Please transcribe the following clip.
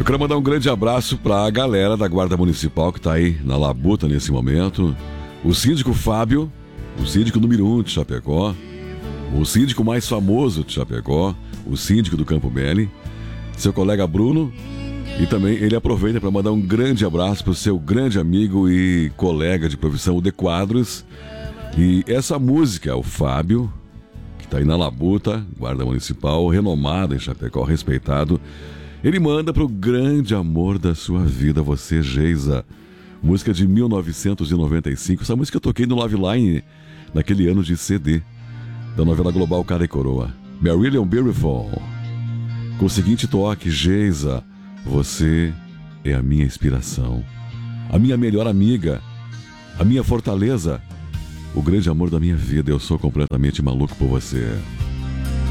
Eu quero mandar um grande abraço pra galera da Guarda Municipal que tá aí na labuta nesse momento. O síndico Fábio, o síndico número 1 de Chapecó, o síndico mais famoso de Chapecó, o síndico do Campo Belo, seu colega Bruno, e também ele aproveita para mandar um grande abraço pro seu grande amigo e colega de profissão, o De Quadros. E essa música, o Fábio, que tá aí na labuta, Guarda Municipal, renomado em Chapecó, respeitado, ele manda pro grande amor da sua vida, você, Geisa. Música de 1995. Essa música eu toquei no Love Line naquele ano de CD da novela global Cara e Coroa. Marillion Beautiful. Com o seguinte toque: Geisa, você é a minha inspiração, a minha melhor amiga, a minha fortaleza, o grande amor da minha vida. Eu sou completamente maluco por você.